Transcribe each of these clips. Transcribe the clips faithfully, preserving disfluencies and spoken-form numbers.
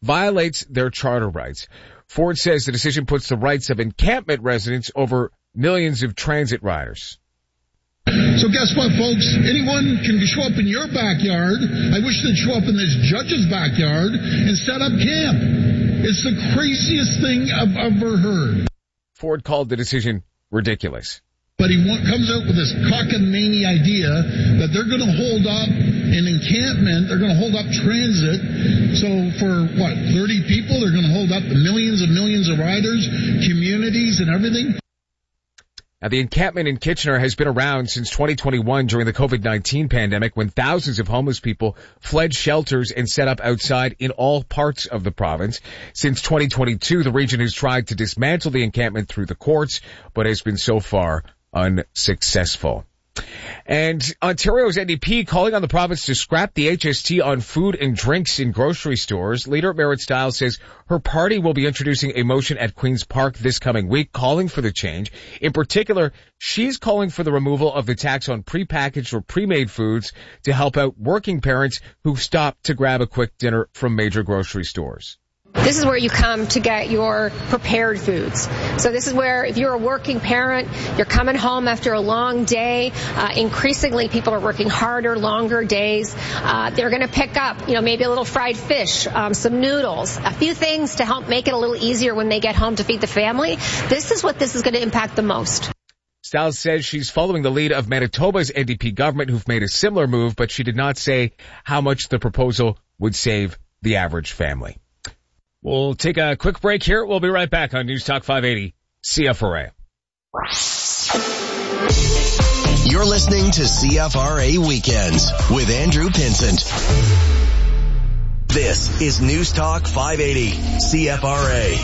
violates their charter rights. Ford says the decision puts the rights of encampment residents over millions of transit riders. So guess what, folks? Anyone can show up in your backyard. I wish they'd show up in this judge's backyard and set up camp. It's the craziest thing I've ever heard. Ford called the decision ridiculous. But he comes out with this cockamamie idea that they're going to hold up an encampment, they're going to hold up transit. So for, what, thirty people, they're going to hold up millions and millions of riders, communities, and everything? Now, the encampment in Kitchener has been around since twenty twenty-one during the covid nineteen pandemic, when thousands of homeless people fled shelters and set up outside in all parts of the province. Since twenty twenty-two, the region has tried to dismantle the encampment through the courts, but has been so far unsuccessful. And Ontario's N D P calling on the province to scrap the H S T on food and drinks in grocery stores. Leader Marit Stiles says her party will be introducing a motion at Queen's Park this coming week calling for the change. In particular, she's calling for the removal of the tax on prepackaged or pre-made foods to help out working parents who stop to grab a quick dinner from major grocery stores. This is where you come to get your prepared foods. So this is where, if you're a working parent, you're coming home after a long day. Uh, increasingly, people are working harder, longer days. Uh, they're going to pick up, you know, maybe a little fried fish, um, some noodles, a few things to help make it a little easier when they get home to feed the family. This is what this is going to impact the most. Stiles says she's following the lead of Manitoba's N D P government, who've made a similar move, but she did not say how much the proposal would save the average family. We'll take a quick break here. We'll be right back on News Talk five eighty C F R A. You're listening to C F R A Weekends with Andrew Pinsent. This is News Talk five eighty C F R A.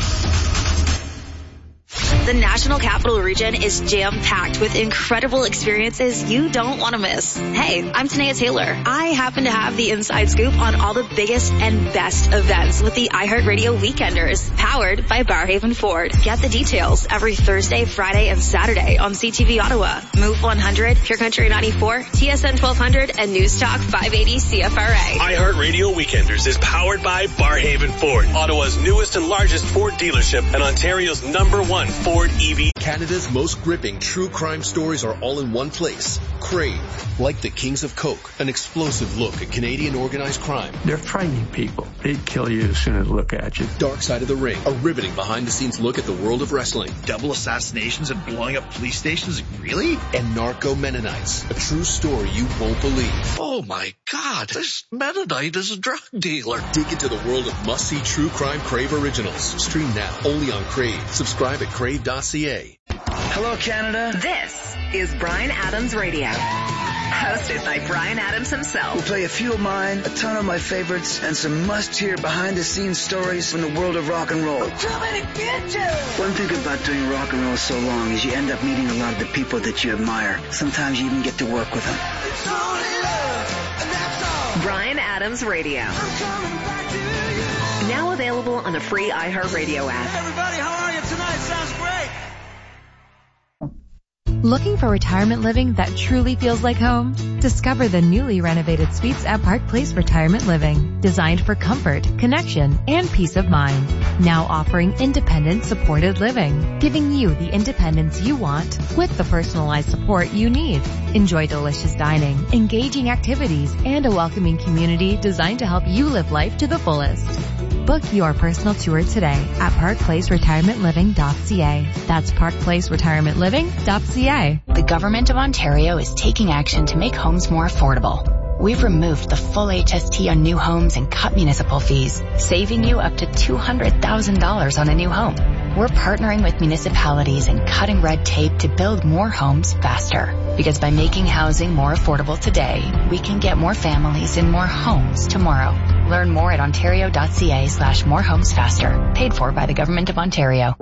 The National Capital Region is jam-packed with incredible experiences you don't want to miss. Hey, I'm Tanea Taylor. I happen to have the inside scoop on all the biggest and best events with the iHeartRadio Weekenders, powered by Barrhaven Ford. Get the details every Thursday, Friday, and Saturday on C T V Ottawa, Move one hundred, Pure Country ninety-four, T S N twelve hundred, and News Talk five eighty C F R A. iHeartRadio Weekenders is powered by Barrhaven Ford, Ottawa's newest and largest Ford dealership and Ontario's number one Ford E V. Canada's most gripping true crime stories are all in one place. Crave. Like the Kings of Coke, an explosive look at Canadian organized crime. They're frightening people. They'd kill you as soon as they look at you. Dark Side of the Ring, a riveting behind-the-scenes look at the world of wrestling. Double assassinations and blowing up police stations? Really? And Narco Mennonites, a true story you won't believe. Oh my God, this Mennonite is a drug dealer. Dig into the world of must-see true crime Crave originals. Stream now, only on Crave. Subscribe at crave dot c a. Hello, Canada. This is Bryan Adams Radio, hosted by Bryan Adams himself. We'll play a few of mine, a ton of my favorites, and some must-hear behind-the-scenes stories from the world of rock and roll. Too many bitches! One thing about doing rock and roll so long is you end up meeting a lot of the people that you admire. Sometimes you even get to work with them. It's only love, and that's all. Bryan Adams Radio. I'm coming back to you. Now available on the free iHeartRadio app. Hey everybody, how are you tonight? Sounds great. Looking for retirement living that truly feels like home? Discover the newly renovated suites at Park Place Retirement Living, designed for comfort, connection, and peace of mind. Now offering independent supported living, giving you the independence you want with the personalized support you need. Enjoy delicious dining, engaging activities, and a welcoming community designed to help you live life to the fullest. Book your personal tour today at park place retirement living dot c a. That's park place retirement living dot c a. The Government of Ontario is taking action to make homes more affordable. We've removed the full H S T on new homes and cut municipal fees, saving you up to two hundred thousand dollars on a new home. We're partnering with municipalities and cutting red tape to build more homes faster. Because by making housing more affordable today, we can get more families in more homes tomorrow. Learn more at ontario dot c a slash more homes faster. Paid for by the Government of Ontario.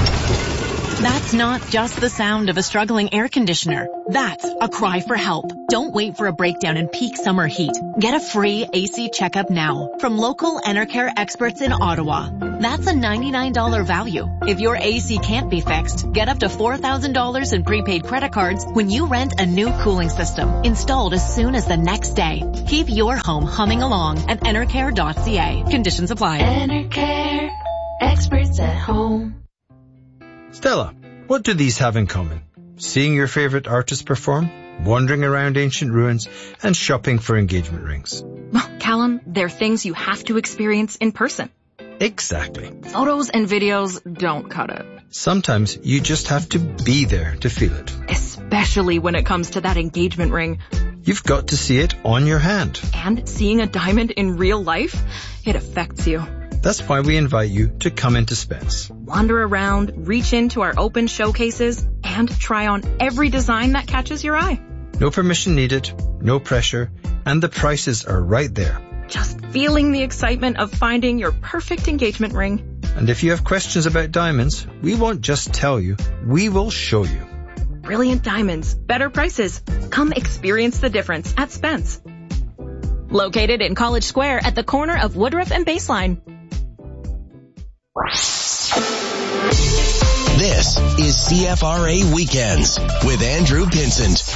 That's not just the sound of a struggling air conditioner. That's a cry for help. Don't wait for a breakdown in peak summer heat. Get a free A C checkup now from local Enercare experts in Ottawa. That's a ninety-nine dollars value. If your A C can't be fixed, get up to four thousand dollars in prepaid credit cards when you rent a new cooling system installed as soon as the next day. Keep your home humming along at enercare dot c a. Conditions apply. Enercare, experts at home. Stella, what do these have in common? Seeing your favorite artist perform, wandering around ancient ruins, and shopping for engagement rings. Well, Callum, they're things you have to experience in person. Exactly. Photos and videos don't cut it. Sometimes you just have to be there to feel it. Especially when it comes to that engagement ring. You've got to see it on your hand. And seeing a diamond in real life, it affects you. That's why we invite you to come into Spence. Wander around, reach into our open showcases, and try on every design that catches your eye. No permission needed, no pressure, and the prices are right there. Just feeling the excitement of finding your perfect engagement ring. And if you have questions about diamonds, we won't just tell you, we will show you. Brilliant diamonds, better prices. Come experience the difference at Spence. Located in College Square at the corner of Woodruff and Baseline. This is C F R A Weekends with Andrew Pinsent.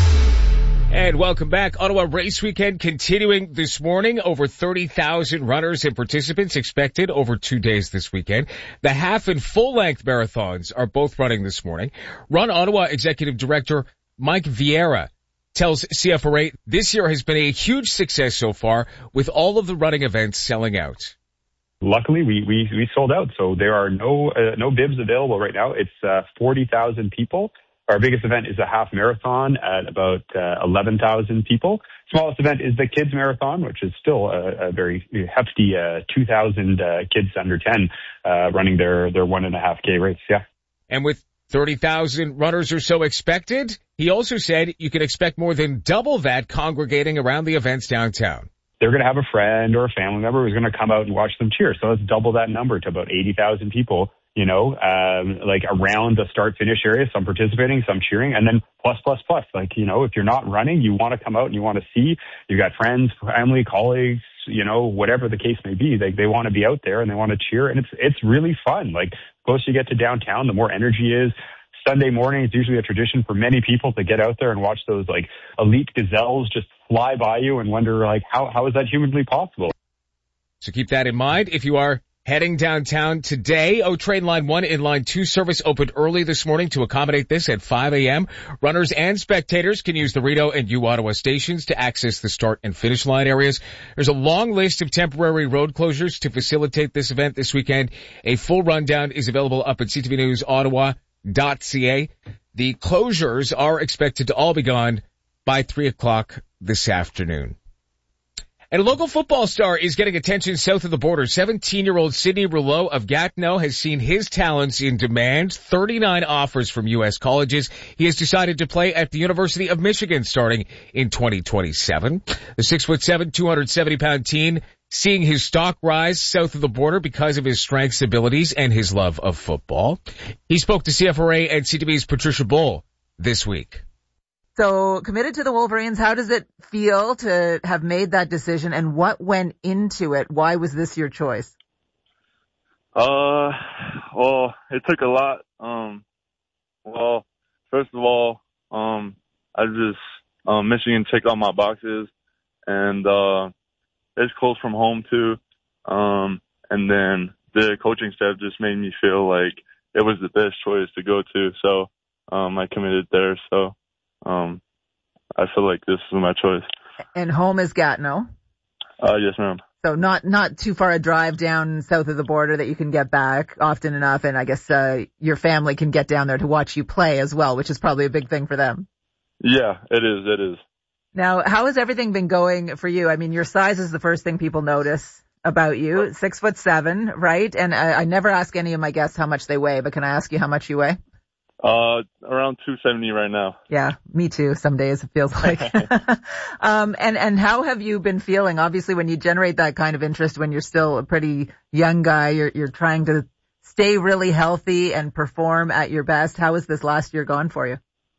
And welcome back. Ottawa Race Weekend continuing this morning. Over thirty thousand runners and participants expected over two days this weekend. The half and full-length marathons are both running this morning. Run Ottawa Executive Director Mike Vieira tells C F R A this year has been a huge success so far, with all of the running events selling out. Luckily, we, we, we sold out, so there are no uh, no bibs available right now. It's uh, forty thousand people. Our biggest event is a half marathon at about uh, eleven thousand people. Smallest event is the kids marathon, which is still a, a very hefty uh, two thousand uh, kids under ten uh, running their, their one and a half K race. Yeah. And with thirty thousand runners or so expected, he also said you can expect more than double that congregating around the events downtown. They're going to have a friend or a family member who's going to come out and watch them cheer. So let's double that number to about eighty thousand people, you know, um, like around the start finish area, some participating, some cheering, and then plus, plus, plus. Like, you know, if you're not running, you want to come out and you want to see, you got friends, family, colleagues, you know, whatever the case may be, they, they want to be out there and they want to cheer. And it's, it's really fun. Like, the closer you get to downtown, the more energy is. Sunday morning, it's usually a tradition for many people to get out there and watch those like elite gazelles just fly by you and wonder like, how, how is that humanly possible? So keep that in mind. If you are heading downtown today, O Train Line one and Line two service opened early this morning to accommodate this at five a.m. Runners and spectators can use the Rideau and U Ottawa stations to access the start and finish line areas. There's a long list of temporary road closures to facilitate this event this weekend. A full rundown is available up at c t v news ottawa dot c a. The closures are expected to all be gone by three o'clock this afternoon. And a local football star is getting attention south of the border. seventeen-year-old Sidney Rouleau of Gatineau has seen his talents in demand. thirty-nine offers from U S colleges. He has decided to play at the University of Michigan starting in twenty twenty-seven. The six foot seven, two hundred seventy pound teen seeing his stock rise south of the border because of his strengths, abilities, and his love of football. He spoke to C F R A and C T V's Patricia Bull this week. So committed to the Wolverines, how does it feel to have made that decision, and what went into it? Why was this your choice? Uh, well, it took a lot. Um, well, first of all, um, I just, um, Michigan checked all my boxes, and, uh, it's close from home too. Um, and then the coaching staff just made me feel like it was the best choice to go to. So, um, I committed there. So, Um, I feel like this is my choice. And home is Gatineau? Uh, yes, ma'am. So not, not too far a drive down south of the border that you can get back often enough. And I guess, uh, your family can get down there to watch you play as well, which is probably a big thing for them. Yeah, it is. It is. Now, how has everything been going for you? I mean, your size is the first thing people notice about you. Six foot seven, right? And I, I never ask any of my guests how much they weigh, but can I ask you how much you weigh? Uh, around two seventy right now. Yeah, me too. Some days it feels like. um, and, and how have you been feeling? Obviously, when you generate that kind of interest, when you're still a pretty young guy, you're, you're trying to stay really healthy and perform at your best. How has this last year gone for you?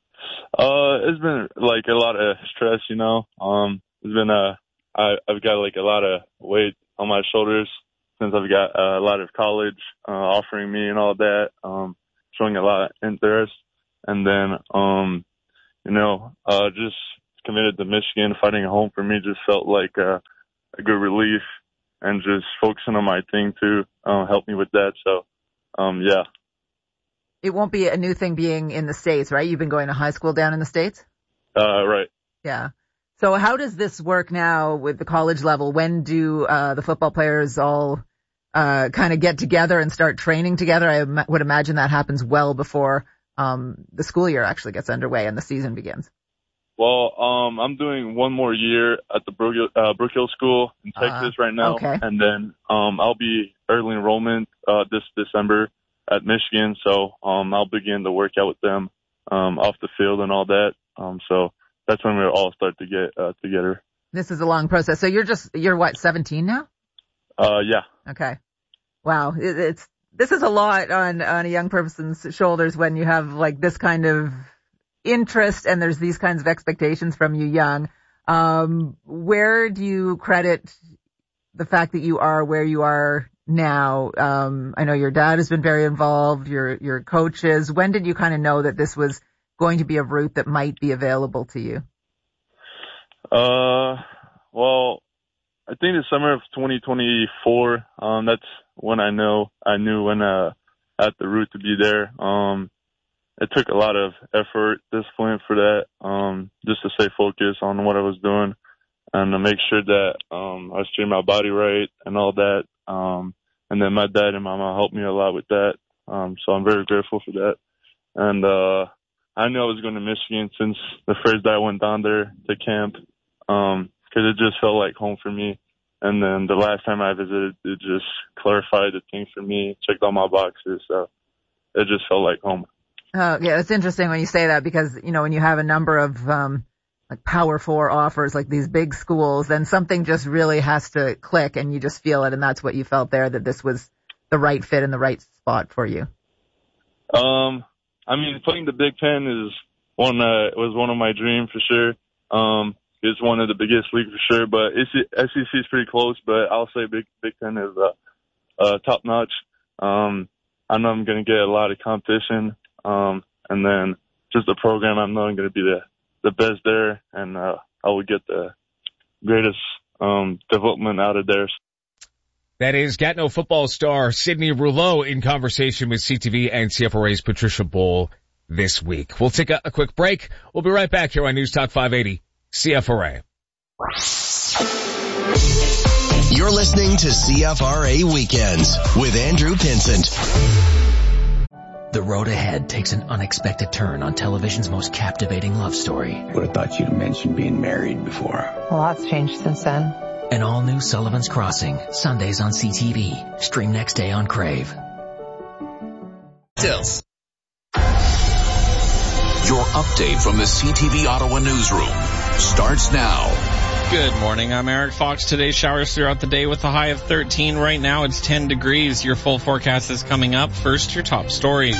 Uh, it's been like a lot of stress, you know. Um, it's been uh, I I've got like a lot of weight on my shoulders since I've got uh, a lot of college uh, offering me and all that, um, showing a lot of interest, and then um, you know, uh, just committed to Michigan. Fighting at home for me just felt like uh, a good relief, and just focusing on my thing too uh, helped me with that. So, um, yeah. It won't be a new thing being in the States, right? You've been going to high school down in the States? Uh, right. Yeah. So how does this work now with the college level? When do uh, the football players all uh, kind of get together and start training together? I im- would imagine that happens well before um, the school year actually gets underway and the season begins. Well, um, I'm doing one more year at the Brook, uh, Brook Hill School in Texas uh, right now. Okay. And then um, I'll be early enrollment uh, this December at Michigan, so um, I'll begin to work out with them um, off the field and all that. Um, so that's when we'll all start to get uh, together. This is a long process. So you're just you're what seventeen now? Uh, yeah. Okay. Wow, it, it's this is a lot on on a young person's shoulders when you have like this kind of interest and there's these kinds of expectations from you young. Um, where do you credit the fact that you are where you are now? Um, I know your dad has been very involved, your, your coaches. When did you kind of know that this was going to be a route that might be available to you? Uh, well, I think the summer of twenty twenty-four, um, that's when I know, I knew when, uh, I had the route to be there. Um, it took a lot of effort, discipline for that, um, just to stay focused on what I was doing and to make sure that, um, I was treating my body right and all that. Um, And then my dad and my mom helped me a lot with that. Um, so I'm very grateful for that. And, uh, I knew I was going to Michigan since the first day I went down there to camp. Um, cause it just felt like home for me. And then the last time I visited, it just clarified the things for me, checked all my boxes. So it just felt like home. Uh, yeah, it's interesting when you say that because, you know, when you have a number of, um, like Power Four offers, like these big schools, then something just really has to click and you just feel it. And that's what you felt there, that this was the right fit and the right spot for you. Um, I mean, playing the Big Ten is one, uh, was one of my dreams for sure. Um, it's one of the biggest leagues for sure, but S E C is pretty close, but I'll say Big, Big Ten is, uh, uh, top notch. Um, I know I'm going to get a lot of competition. Um, and then just the program, I know I'm going to be the, the best there, and uh, I will get the greatest um, development out of there. That is Gatineau football star Sydney Rouleau in conversation with C T V and C F R A's Patricia Bowl this week. We'll take a, a quick break. We'll be right back here on News Talk five eighty C F R A. You're listening to C F R A Weekends with Andrew Pinsent. The road ahead takes an unexpected turn on television's most captivating love story. Would have thought you'd mentioned being married before. A lot's changed since then. An all-new Sullivan's Crossing, Sundays on C T V. Stream next day on Crave. Tills. Your update from the C T V Ottawa newsroom starts now. Good morning. I'm Eric Fox. Today's showers throughout the day with a high of thirteen. Right now it's ten degrees. Your full forecast is coming up. First, your top stories.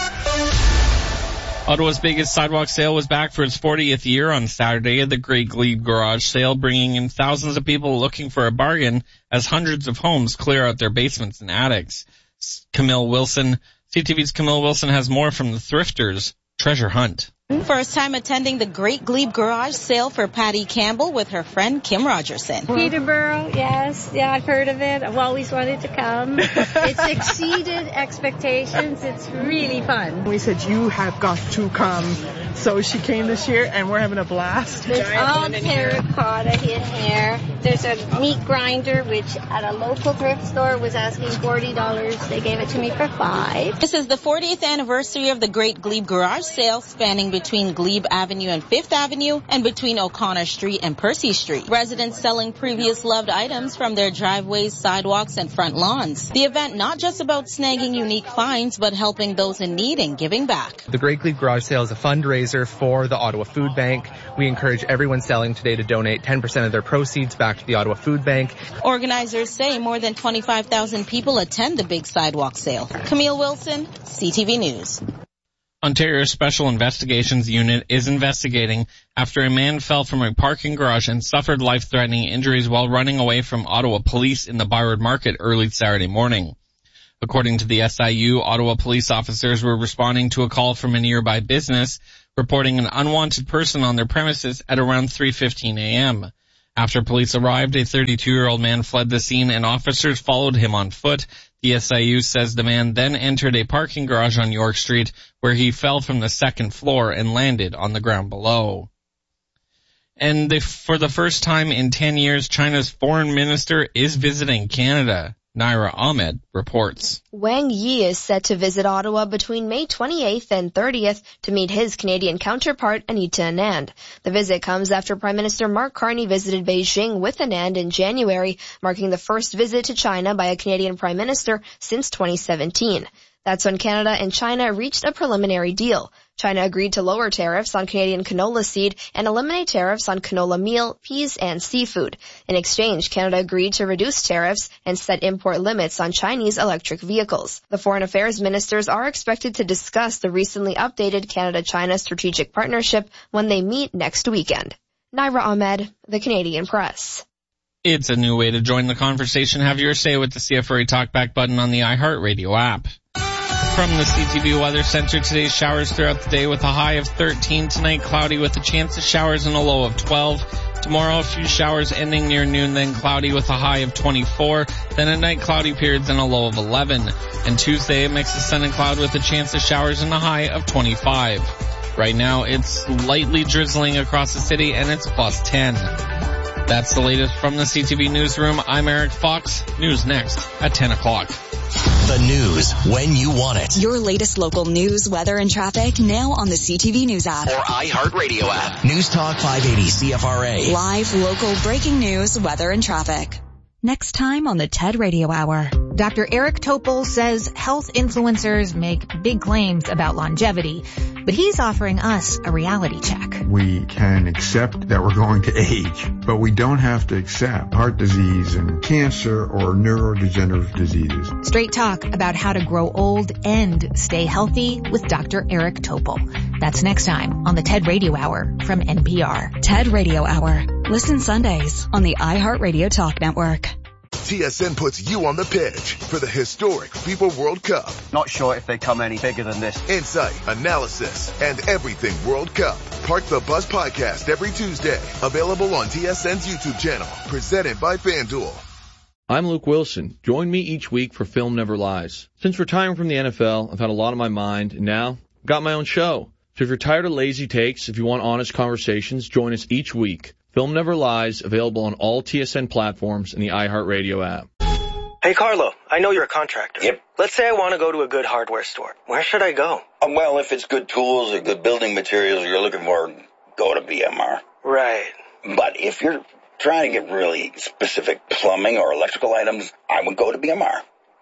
Ottawa's biggest sidewalk sale was back for its fortieth year on Saturday at the Great Glebe Garage Sale, bringing in thousands of people looking for a bargain as hundreds of homes clear out their basements and attics. Camille Wilson, C T V's Camille Wilson has more from the Thrifters Treasure Hunt. First time attending the Great Glebe Garage Sale for Patty Campbell with her friend Kim Rogerson. Peterborough, yes. Yeah, I've heard of it. I've always wanted to come. It's exceeded expectations. It's really fun. We said, you have got to come. So she came this year, and we're having a blast. There's all terracotta in here. There's a meat grinder, which at a local thrift store was asking forty dollars. They gave it to me for five. This is the fortieth anniversary of the Great Glebe Garage Sale, spanning between Glebe Avenue and Fifth Avenue and between O'Connor Street and Percy Street. Residents selling previous loved items from their driveways, sidewalks, and front lawns. The event not just about snagging unique finds, but helping those in need and giving back. The Great Glebe Garage Sale is a fundraiser for the Ottawa Food Bank. We encourage everyone selling today to donate ten percent of their proceeds back to the Ottawa Food Bank. Organizers say more than twenty-five thousand people attend the big sidewalk sale. Camille Wilson, C T V News. Ontario Special Investigations Unit is investigating after a man fell from a parking garage and suffered life-threatening injuries while running away from Ottawa police in the Byward Market early Saturday morning. According to the S I U, Ottawa police officers were responding to a call from a nearby business reporting an unwanted person on their premises at around three fifteen a.m. After police arrived, a thirty-two-year-old man fled the scene and officers followed him on foot. The S I U says the man then entered a parking garage on York Street where he fell from the second floor and landed on the ground below. And the, for the first time in ten years, China's foreign minister is visiting Canada. Naira Ahmed reports. Wang Yi is set to visit Ottawa between May twenty-eighth and thirtieth to meet his Canadian counterpart, Anita Anand. The visit comes after Prime Minister Mark Carney visited Beijing with Anand in January, marking the first visit to China by a Canadian Prime Minister since twenty seventeen. That's when Canada and China reached a preliminary deal. China agreed to lower tariffs on Canadian canola seed and eliminate tariffs on canola meal, peas, and seafood. In exchange, Canada agreed to reduce tariffs and set import limits on Chinese electric vehicles. The foreign affairs ministers are expected to discuss the recently updated Canada-China strategic partnership when they meet next weekend. Naira Ahmed, The Canadian Press. It's a new way to join the conversation. Have your say with the C F R A Talkback button on the iHeartRadio app. From the C T V Weather Center, today's showers throughout the day with a high of thirteen. Tonight, cloudy with a chance of showers and a low of twelve. Tomorrow, a few showers ending near noon, then cloudy with a high of twenty-four. Then at night, cloudy periods and a low of eleven. And Tuesday, a mix of sun and cloud with a chance of showers and a high of twenty-five. Right now, it's lightly drizzling across the city and it's plus ten. That's the latest from the C T V Newsroom. I'm Eric Fox. News next at ten o'clock. The news when you want it. Your latest local news, weather, and traffic now on the C T V News app. Or iHeartRadio app. News Talk five eighty C F R A. Live, local, breaking news, weather, and traffic. Next time on the TED Radio Hour. Doctor Eric Topol says health influencers make big claims about longevity, but he's offering us a reality check. We can accept that we're going to age, but we don't have to accept heart disease and cancer or neurodegenerative diseases. Straight talk about how to grow old and stay healthy with Doctor Eric Topol. That's next time on the TED Radio Hour from N P R. TED Radio Hour. Listen Sundays on the iHeartRadio Talk Network. T S N puts you on the pitch for the historic FIFA World Cup. Not sure if they come any bigger than this. Insight, analysis, and everything World Cup. Park the Bus podcast every Tuesday. Available on T S N's YouTube channel. Presented by FanDuel. I'm Luke Wilson. Join me each week for Film Never Lies. Since retiring from the N F L, I've had a lot on my mind, and now I've got my own show. So if you're tired of lazy takes, if you want honest conversations, join us each week. Film Never Lies, available on all T S N platforms and the iHeartRadio app. Hey, Carlo, I know you're a contractor. Yep. Let's say I want to go to a good hardware store. Where should I go? Um, well, if it's good tools or good building materials you're looking for, go to B M R. Right. But if you're trying to get really specific plumbing or electrical items, I would go to B M R.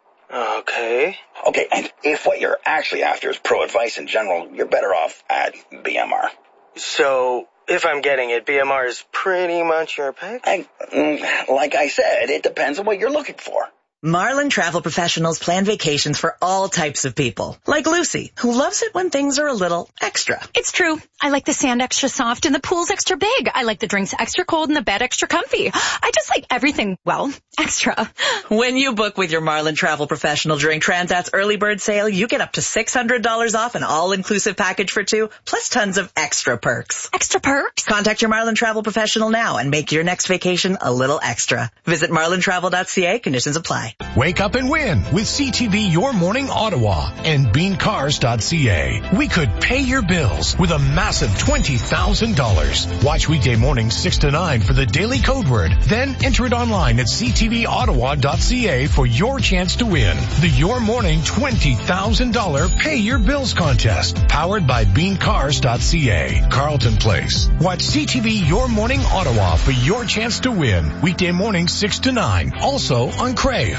Okay. Okay, and if what you're actually after is pro advice in general, you're better off at B M R. So, if I'm getting it, B M R is pretty much your pick? I, like I said, it depends on what you're looking for. Marlin Travel Professionals plan vacations for all types of people. Like Lucy, who loves it when things are a little extra. It's true. I like the sand extra soft and the pool's extra big. I like the drinks extra cold and the bed extra comfy. I just like everything, well, extra. When you book with your Marlin Travel Professional during Transat's early bird sale, you get up to six hundred dollars off an all-inclusive package for two, plus tons of extra perks. Extra perks? Contact your Marlin Travel Professional now and make your next vacation a little extra. Visit marlin travel dot c a. Conditions apply. Wake up and win with C T V Your Morning Ottawa and bean cars dot c a. We could pay your bills with a massive twenty thousand dollars. Watch weekday mornings six to nine for the daily code word. Then enter it online at c t v ottawa dot c a for your chance to win the Your Morning twenty thousand dollars Pay Your Bills contest. Powered by bean cars dot c a. Carlton Place. Watch C T V Your Morning Ottawa for your chance to win. Weekday mornings six to nine. Also on Crave.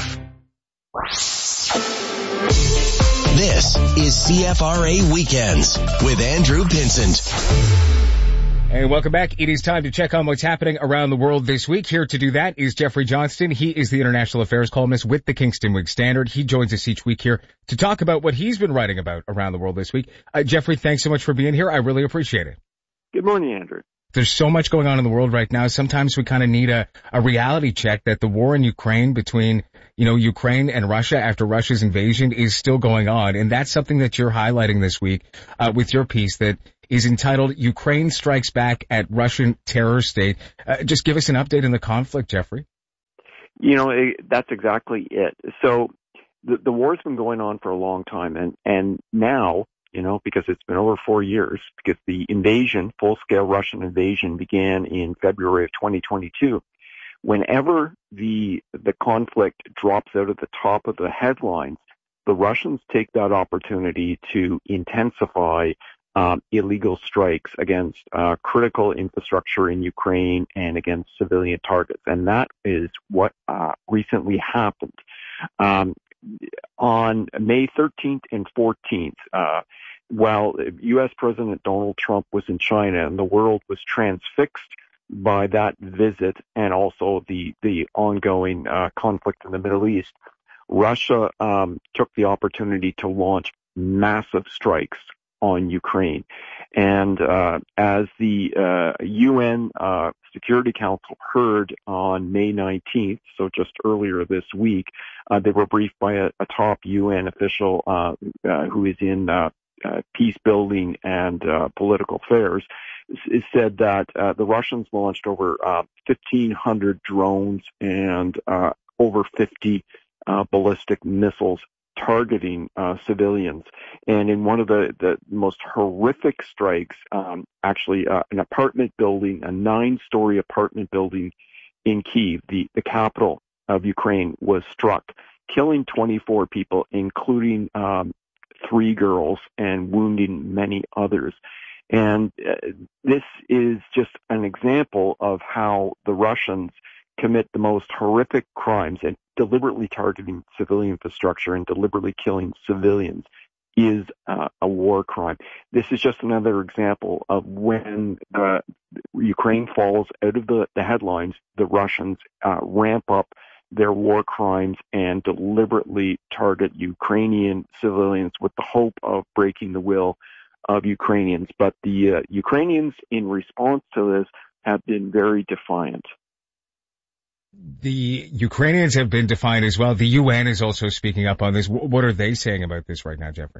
This is C F R A Weekends with Andrew Pinsent. And welcome back. It is time to check on what's happening around the world this week. Here to do that is Jeffrey Johnston. He is the international affairs columnist with the Kingston Whig-Standard. He joins us each week here to talk about what he's been writing about around the world this week. Uh, Jeffrey, thanks so much for being here. I really appreciate it. Good morning, Andrew. There's so much going on in the world right now. Sometimes we kind of need a, a reality check that the war in Ukraine between, you know, Ukraine and Russia after Russia's invasion is still going on. And that's something that you're highlighting this week uh, with your piece that is entitled Ukraine Strikes Back at Russian Terror State. Uh, just give us an update on the conflict, Jeffrey. You know, it, that's exactly it. So the, the war's been going on for a long time, and, and now, you know, because it's been over four years, because the invasion, full-scale Russian invasion, began in February of twenty twenty-two. Whenever the the conflict drops out at the top of the headlines, the Russians take that opportunity to intensify Um, illegal strikes against uh, critical infrastructure in Ukraine and against civilian targets. And that is what uh, recently happened. Um, on May thirteenth and fourteenth, uh, while U S President Donald Trump was in China and the world was transfixed by that visit and also the, the ongoing uh, conflict in the Middle East, Russia um, took the opportunity to launch massive strikes on Ukraine. And uh, as the uh, U N uh, Security Council heard on May nineteenth, so just earlier this week, uh, they were briefed by a, a top U N official uh, uh, who is in uh, uh, peace building and uh, political affairs, s- said that uh, the Russians launched over uh, fifteen hundred drones and uh, over fifty uh, ballistic missiles targeting uh, civilians. And in one of the, the most horrific strikes, um, actually uh, an apartment building, a nine-story apartment building in Kyiv, the, the capital of Ukraine, was struck, killing twenty-four people, including um, three girls, and wounding many others. And uh, this is just an example of how the Russians commit the most horrific crimes, and deliberately targeting civilian infrastructure and deliberately killing civilians is uh, a war crime. This is just another example of when uh, Ukraine falls out of the, the headlines, the Russians uh, ramp up their war crimes and deliberately target Ukrainian civilians with the hope of breaking the will of Ukrainians. But the uh, Ukrainians, in response to this, have been very defiant. The Ukrainians have been defiant as well. The U N is also speaking up on this. What are they saying about this right now, Jeffrey?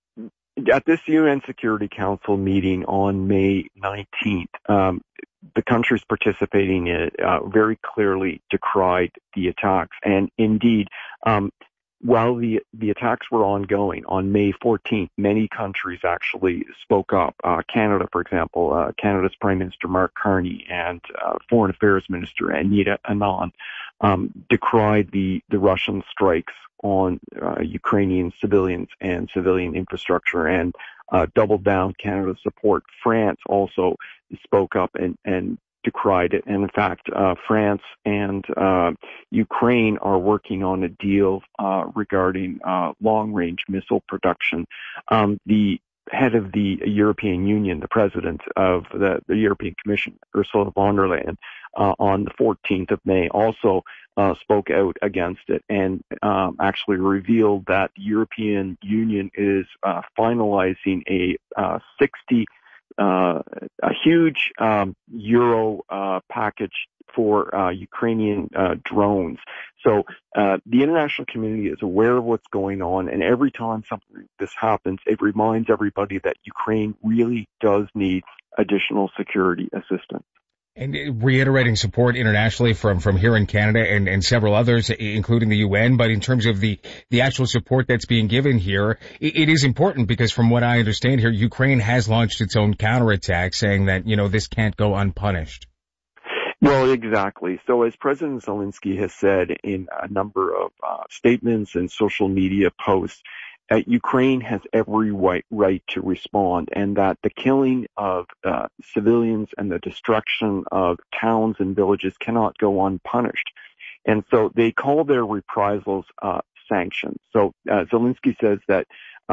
At this U N Security Council meeting on May nineteenth, um, the countries participating in it uh, very clearly decried the attacks. And indeed, um, while the, the attacks were ongoing, on May fourteenth, many countries actually spoke up. Uh, Canada, for example, uh, Canada's Prime Minister Mark Carney and uh, Foreign Affairs Minister Anita Anand um, decried the, the Russian strikes on uh, Ukrainian civilians and civilian infrastructure and uh, doubled down Canada's support. France also spoke up and, and decried it. And in fact, uh, France and uh, Ukraine are working on a deal uh, regarding uh, long-range missile production. Um, the head of the European Union, the president of the, the European Commission, Ursula von der Leyen, uh, on the fourteenth of May also uh, spoke out against it and um, actually revealed that the European Union is uh, finalizing a uh, sixty Uh, a huge um, euro uh, package for uh, Ukrainian uh, drones. So uh, the international community is aware of what's going on, and every time something like this happens, it reminds everybody that Ukraine really does need additional security assistance. And reiterating support internationally from, from here in Canada and, and several others, including the U N. But in terms of the, the actual support that's being given here, it, it is important because from what I understand here, Ukraine has launched its own counterattack saying that, you know, this can't go unpunished. Well, exactly. So as President Zelensky has said in a number of uh, statements and social media posts, Uh, Ukraine has every right, right to respond, and that the killing of uh, civilians and the destruction of towns and villages cannot go unpunished. And so they call their reprisals uh, sanctions. So uh, Zelensky says that um,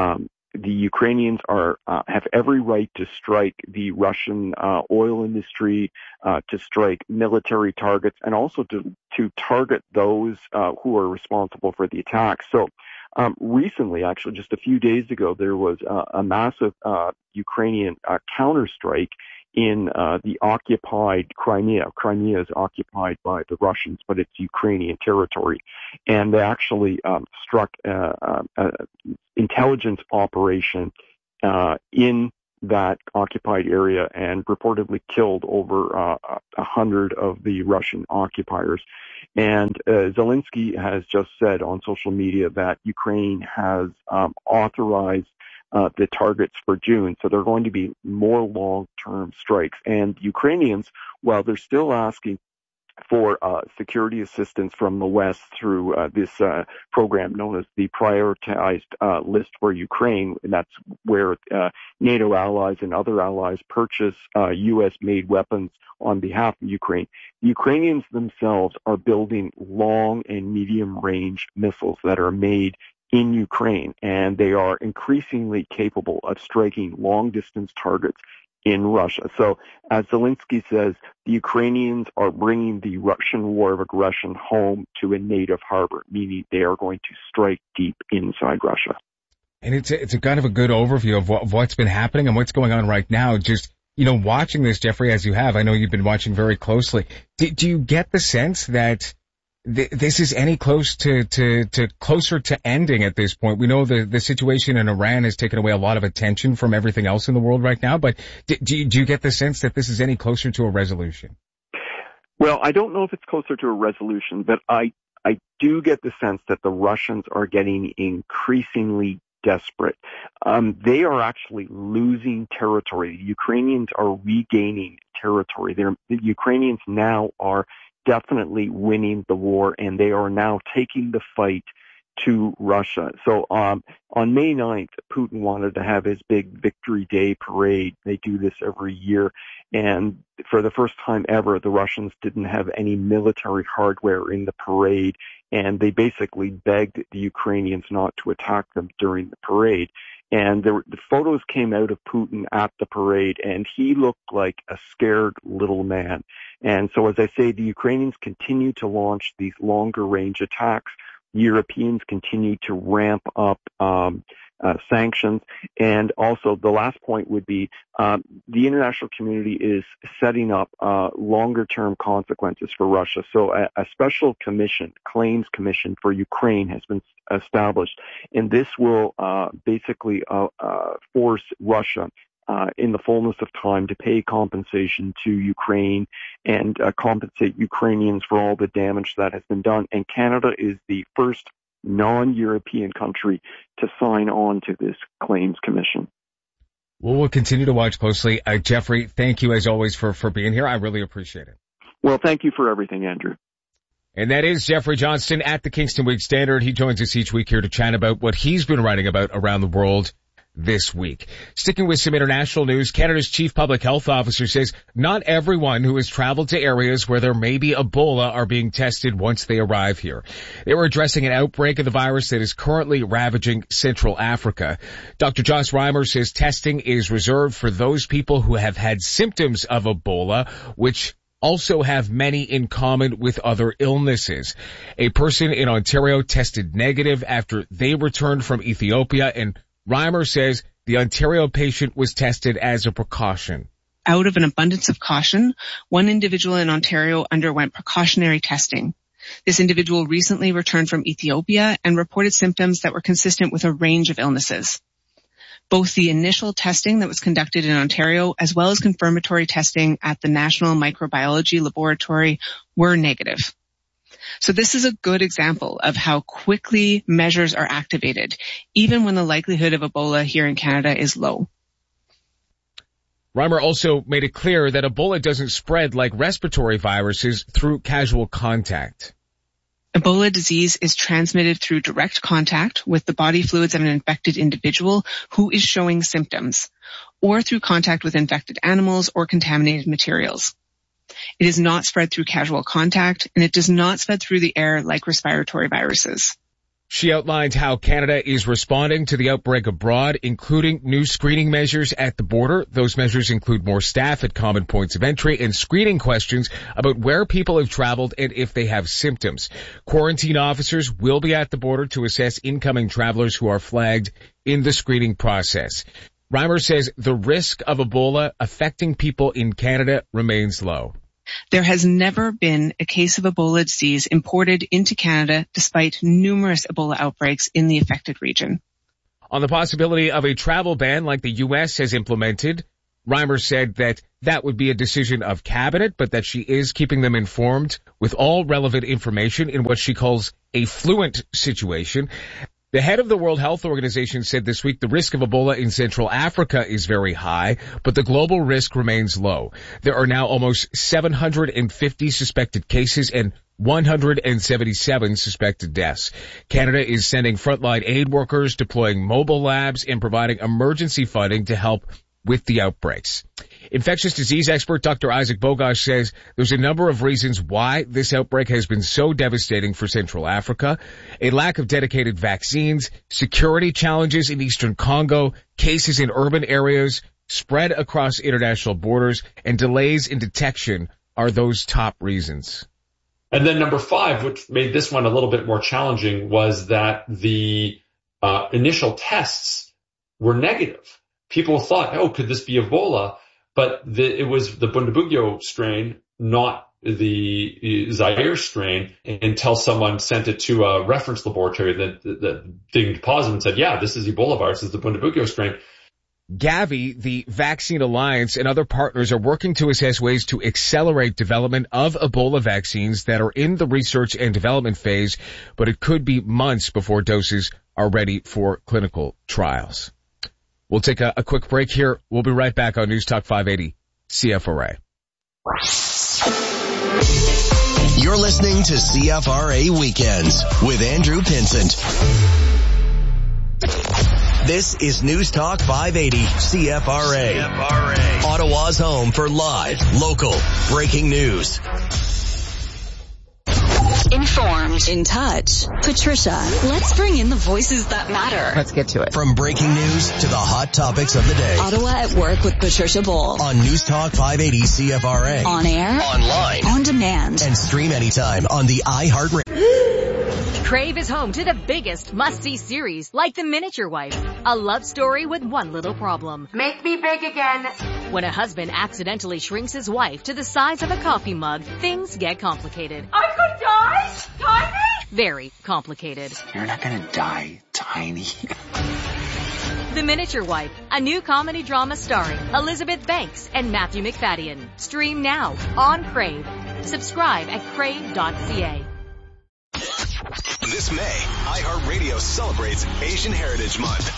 the Ukrainians are uh, have every right to strike the Russian uh, oil industry, uh, to strike military targets, and also to to target those uh, who are responsible for the attacks. So um, recently, actually, just a few days ago, there was uh, a massive uh, Ukrainian uh, counterstrike in uh, the occupied Crimea. Crimea is occupied by the Russians, but it's Ukrainian territory. And they actually um, struck an uh, uh, intelligence operation uh, in that occupied area and reportedly killed over uh, a hundred of the Russian occupiers. And uh, Zelensky has just said on social media that Ukraine has um, authorized Uh, the targets for June. So they're going to be more long-term strikes. And Ukrainians, while they're still asking for uh, security assistance from the West through uh, this uh, program known as the Prioritized uh, List for Ukraine, and that's where uh, NATO allies and other allies purchase uh, U S-made weapons on behalf of Ukraine. The Ukrainians themselves are building long and medium-range missiles that are made in Ukraine, and they are increasingly capable of striking long-distance targets in Russia. So, as Zelensky says, the Ukrainians are bringing the Russian war of aggression home to a native harbor, meaning they are going to strike deep inside Russia. And it's a, it's a kind of a good overview of, what, of what's been happening and what's going on right now. Just, you know, watching this, Jeffrey, as you have, I know you've been watching very closely. Do, do you get the sense that this is any close to, to, to closer to ending at this point? We know the, the situation in Iran has taken away a lot of attention from everything else in the world right now, but do, do, you, do you get the sense that this is any closer to a resolution? Well, I don't know if it's closer to a resolution, but I, I do get the sense that the Russians are getting increasingly desperate. Um, they are actually losing territory. The Ukrainians are regaining territory. They're, the Ukrainians now are definitely winning the war, and they are now taking the fight to Russia. So um, on May ninth, Putin wanted to have his big Victory Day parade. They do this every year. And for the first time ever, the Russians didn't have any military hardware in the parade. And they basically begged the Ukrainians not to attack them during the parade. And there, the photos came out of Putin at the parade, and he looked like a scared little man. And so, as I say, the Ukrainians continue to launch these longer-range attacks. Europeans continue to ramp up um, uh, sanctions. And also, the last point would be um, the international community is setting up uh, longer-term consequences for Russia. So a, a special commission, claims commission for Ukraine has been established, and this will uh, basically uh, uh, force Russia Uh, in the fullness of time to pay compensation to Ukraine and uh, compensate Ukrainians for all the damage that has been done. And Canada is the first non-European country to sign on to this claims commission. Well, we'll continue to watch closely. Uh, Jeffrey, thank you as always for, for being here. I really appreciate it. Well, thank you for everything, Andrew. And that is Jeffrey Johnston at the Kingston Week Standard. He joins us each week here to chat about what he's been writing about around the world this week. Sticking with some international news, Canada's chief public health officer says not everyone who has traveled to areas where there may be Ebola are being tested once they arrive here. They were addressing an outbreak of the virus that is currently ravaging Central Africa. Doctor Joss Reimer says testing is reserved for those people who have had symptoms of Ebola, which also have many in common with other illnesses. A person in Ontario tested negative after they returned from Ethiopia, and Reimer says the Ontario patient was tested as a precaution. Out of an abundance of caution, one individual in Ontario underwent precautionary testing. This individual recently returned from Ethiopia and reported symptoms that were consistent with a range of illnesses. Both the initial testing that was conducted in Ontario as well as confirmatory testing at the National Microbiology Laboratory were negative. So this is a good example of how quickly measures are activated, even when the likelihood of Ebola here in Canada is low. Reimer also made it clear that Ebola doesn't spread like respiratory viruses through casual contact. Ebola disease is transmitted through direct contact with the body fluids of an infected individual who is showing symptoms, or through contact with infected animals or contaminated materials. It is not spread through casual contact, and it does not spread through the air like respiratory viruses. She outlined how Canada is responding to the outbreak abroad, including new screening measures at the border. Those measures include more staff at common points of entry and screening questions about where people have traveled and if they have symptoms. Quarantine officers will be at the border to assess incoming travelers who are flagged in the screening process. Reimer says the risk of Ebola affecting people in Canada remains low. There has never been a case of Ebola disease imported into Canada despite numerous Ebola outbreaks in the affected region. On the possibility of a travel ban like the U S has implemented, Reimer said that that would be a decision of cabinet, but that she is keeping them informed with all relevant information in what she calls a fluent situation. The head of the World Health Organization said this week the risk of Ebola in Central Africa is very high, but the global risk remains low. There are now almost seven hundred fifty suspected cases and one hundred seventy-seven suspected deaths. Canada is sending frontline aid workers, deploying mobile labs, and providing emergency funding to help with the outbreaks. Infectious disease expert Doctor Isaac Bogosh says there's a number of reasons why this outbreak has been so devastating for Central Africa. A lack of dedicated vaccines, security challenges in eastern Congo, cases in urban areas, spread across international borders, and delays in detection are those top reasons. And then number five, which made this one a little bit more challenging, was that the uh, initial tests were negative. People thought, oh, could this be Ebola? But the, it was the Bundibugyo strain, not the Zaire strain, until someone sent it to a reference laboratory that, that, that dinged positive and said, yeah, this is Ebola virus, this is the Bundibugyo strain. Gavi, the Vaccine Alliance, and other partners are working to assess ways to accelerate development of Ebola vaccines that are in the research and development phase, but it could be months before doses are ready for clinical trials. We'll take a, a quick break here. We'll be right back on News Talk five eighty C F R A. You're listening to C F R A Weekends with Andrew Pinsent. This is News Talk five eighty C F R A. C F R A. Ottawa's home for live, local, breaking news. Informed, in touch. Patricia, let's bring in the voices that matter. Let's get to it. From breaking news to the hot topics of the day. Ottawa at Work with Patricia Bull. On News Talk five eighty C F R A. On air. Online. On demand. And stream anytime on the iHeartRadio. Crave is home to the biggest must-see series, like The Miniature Wife, a love story with one little problem. Make me big again. When a husband accidentally shrinks his wife to the size of a coffee mug, things get complicated. I could die, Tiny? Very complicated. You're not gonna die, Tiny. The Miniature Wife, a new comedy drama starring Elizabeth Banks and Matthew McFadden. Stream now on Crave. Subscribe at crave dot c a. This May, iHeartRadio celebrates Asian Heritage Month.